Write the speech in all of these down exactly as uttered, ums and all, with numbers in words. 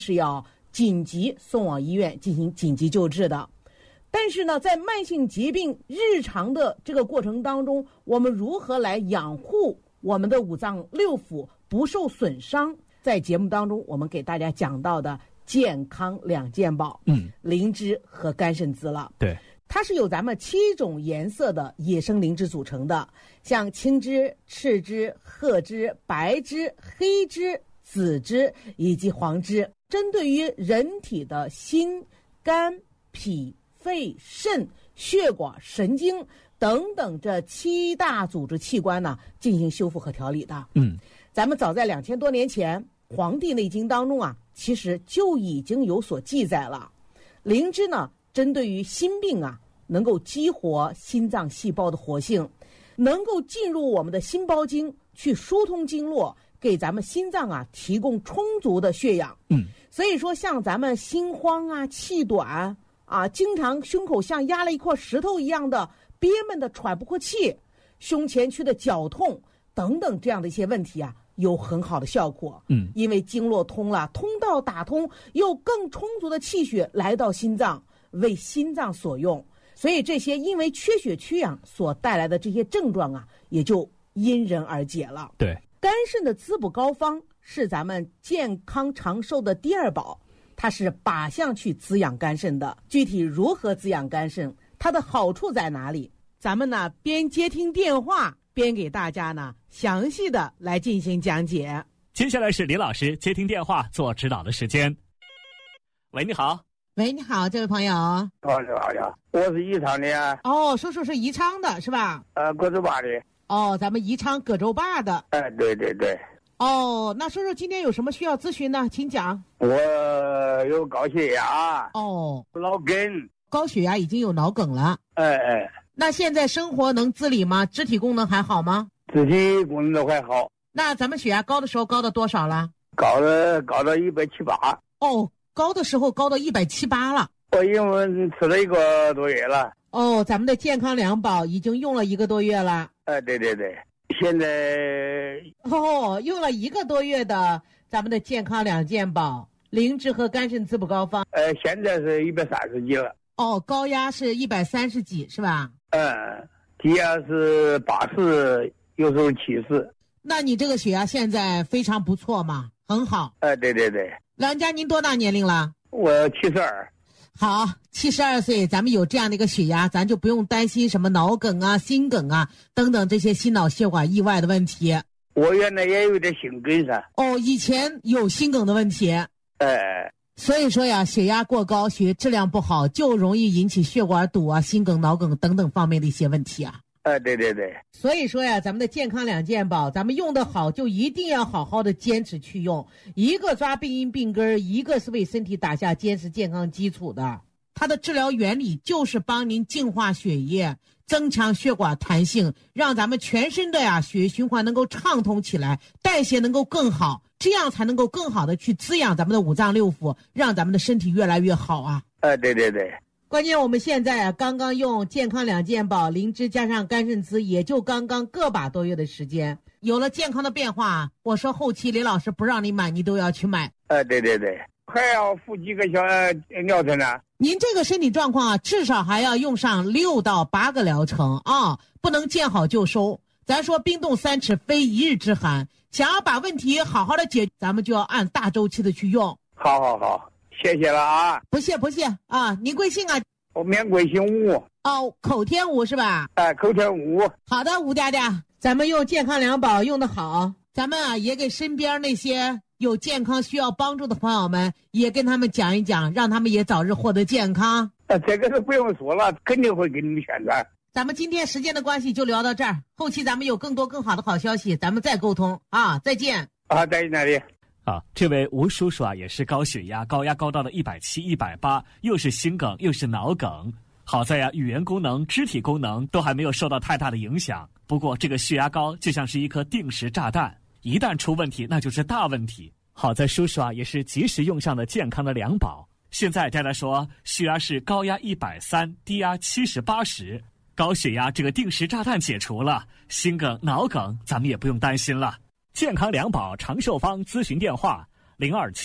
是要紧急送往医院进行紧急救治的。但是呢，在慢性疾病日常的这个过程当中，我们如何来养护我们的五脏六腑不受损伤？在节目当中，我们给大家讲到的健康两件宝，嗯，灵芝和甘肾滋了。 对， 它是由咱们七种颜色的野生灵芝组成的，像青芝、赤芝、褐芝、白芝、黑芝、紫芝以及黄芝，针对于人体的心、肝、脾、肺、肾、血管、神经等等这七大组织器官呢，进行修复和调理的。嗯，咱们早在两千多年前，《黄帝内经》当中啊，其实就已经有所记载了。灵芝呢，针对于心病啊，能够激活心脏细胞的活性，能够进入我们的心包经去疏通经络，给咱们心脏啊提供充足的血氧。嗯，所以说像咱们心慌啊、气短啊，经常胸口像压了一块石头一样的憋闷的喘不过气，胸前区的绞痛等等这样的一些问题啊，有很好的效果。嗯，因为经络通了，通道打通，又更充足的气血来到心脏，为心脏所用。所以这些因为缺血缺氧所带来的这些症状啊，也就因人而解了。 对， 肝肾的滋补膏方是咱们健康长寿的第二宝，它是靶向去滋养肝肾的。具体如何滋养肝肾，它的好处在哪里？咱们呢边接听电话边给大家呢详细的来进行讲解。 接下来是李老师接听电话做指导的时间。喂，你好。 喂，你好，这位朋友。 哦，你好呀，我是宜昌的呀。 哦，叔叔是宜昌的是吧？ 呃，葛洲坝的。 哦，咱们宜昌葛洲坝的。 哎，对对对。 哦，那叔叔今天有什么需要咨询呢？请讲。 我有高血压。 哦， 脑梗。 高血压已经有脑梗了。 哎哎。 那现在生活能自理吗？肢体功能还好吗？ 肢体功能都还好。 那咱们血压高的时候高到多少了？ 高的高到一百七八。 哦，高的时候高到一百七八了。 我因为吃了一个多月了。 哦，咱们的健康两宝已经用了一个多月了。 哎，对对对，现在哦，用了一个多月的咱们的健康两件宝，灵芝和肝肾滋补膏方。 呃，现在是一百三十几了。 哦，高压是一百三十几是吧？ 嗯，低压是八十，有时候七十。 那你这个血压现在非常不错嘛，很好。 哎，对对对。 老人家您多大年龄了？ 我七十二。 好，七十二岁，咱们有这样的一个血压，咱就不用担心什么脑梗啊、心梗啊等等这些心脑血管意外的问题。 我原来也有点心梗噻。 哦，以前有心梗的问题。 哎。 所以说呀，血压过高，血液质量不好，就容易引起血管堵啊、心梗、脑梗等等方面的一些问题啊。 哎，对对对。 所以说呀，咱们的健康两件宝，咱们用得好，就一定要好好的坚持去用。一个抓病因病根，一个是为身体打下坚实健康基础的。它的治疗原理就是帮您净化血液，增强血管弹性，让咱们全身的呀血液循环能够畅通起来，代谢能够更好，这样才能够更好的去滋养咱们的五脏六腑，让咱们的身体越来越好啊。 哎，对对对。 关键我们现在啊，刚刚用健康两件宝灵芝加上肝肾滋，也就刚刚个把多月的时间，有了健康的变化。我说后期李老师不让你买，你都要去买。 哎，对对对，还要付几个小疗程呢？ 您这个身体状况啊，至少还要用上六到八个疗程啊，不能见好就收。咱说冰冻三尺非一日之寒，想要把问题好好的解决，咱们就要按大周期的去用。 好好好。谢谢了啊！ 不谢不谢啊！您贵姓啊？ 我免贵姓吴。 哦，口天吴是吧？ 哎，口天吴。 好的，吴嗲嗲，咱们用健康两宝用得好，咱们啊也给身边那些有健康需要帮助的朋友们，也跟他们讲一讲，让他们也早日获得健康。 啊，这个是不用说了，肯定会给你们宣传。 咱们今天时间的关系就聊到这儿，后期咱们有更多更好的好消息，咱们再沟通啊！再见。 啊，在哪里？ 啊，这位吴叔叔啊，也是高血压，高压高到了一百七、一百八，又是心梗，又是脑梗。好在呀，语言功能、肢体功能都还没有受到太大的影响。不过这个血压高就像是一颗定时炸弹，一旦出问题，那就是大问题。好在叔叔啊，也是及时用上了健康的两宝。现在大家说，血压是高压一百三，低压七十八十，高血压这个定时炸弹解除了，心梗、脑梗咱们也不用担心了。健康两宝长寿方咨询电话：零二七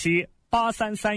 八三三。